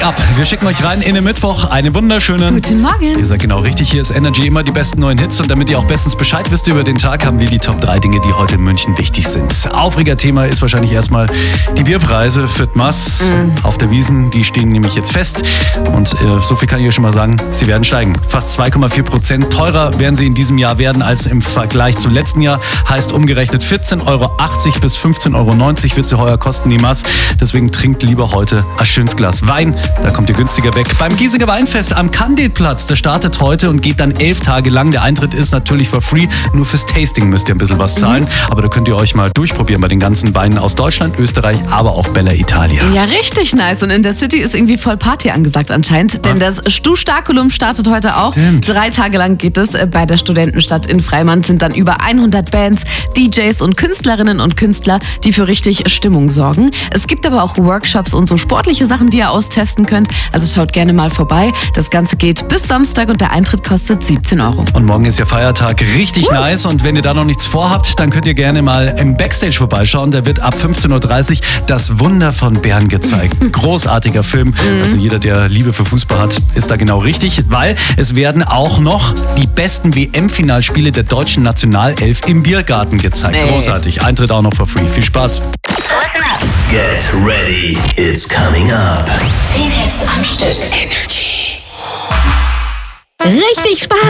Wake Up. Wir schicken euch rein in den Mittwoch. Einen wunderschönen Guten Morgen. Ihr seid genau richtig. Hier ist Energy, immer die besten neuen Hits. Und damit ihr auch bestens Bescheid wisst über den Tag, haben wir die Top 3 Dinge, die heute in München wichtig sind. Aufregerthema ist wahrscheinlich erstmal die Bierpreise für Mass auf der Wiesn. Die stehen nämlich jetzt fest. Und so viel kann ich euch schon mal sagen, sie werden steigen. Fast 2,4% teurer werden sie in diesem Jahr werden als im Vergleich zum letzten Jahr. Heißt umgerechnet 14,80 € bis 15,90 € wird sie heuer kosten, die Mass. Deswegen trinkt lieber heute ein schönes Glas Wein. Da kommt ihr günstiger weg. Beim Giesinger Weinfest am Kandelplatz, der startet heute und geht dann 11 Tage lang. Der Eintritt ist natürlich for free. Nur fürs Tasting müsst ihr ein bisschen was zahlen. Aber da könnt ihr euch mal durchprobieren bei den ganzen Weinen aus Deutschland, Österreich, aber auch Bella Italia. Ja, richtig nice. Und in der City ist irgendwie voll Party angesagt anscheinend. Denn das Stu-Starkulum startet heute auch. Stimmt. 3 Tage lang geht es. Bei der Studentenstadt in Freimann sind dann über 100 Bands, DJs und Künstlerinnen und Künstler, die für richtig Stimmung sorgen. Es gibt aber auch Workshops und so sportliche Sachen, die ihr austesten könnt. Also schaut gerne mal vorbei. Das Ganze geht bis Samstag und der Eintritt kostet 17 €. Und morgen ist ja Feiertag, richtig nice. Und wenn ihr da noch nichts vorhabt, dann könnt ihr gerne mal im Backstage vorbeischauen. Da wird ab 15:30 Uhr das Wunder von Bern gezeigt. Großartiger Film. Also jeder, der Liebe für Fußball hat, ist da genau richtig. Weil es werden auch noch die besten WM-Finalspiele der deutschen Nationalelf im Biergarten gezeigt. Nee. Großartig. Eintritt auch noch for free. Viel Spaß. Listen up. Get ready, it's coming up. 10 Hits am Stück. Richtig Spaß!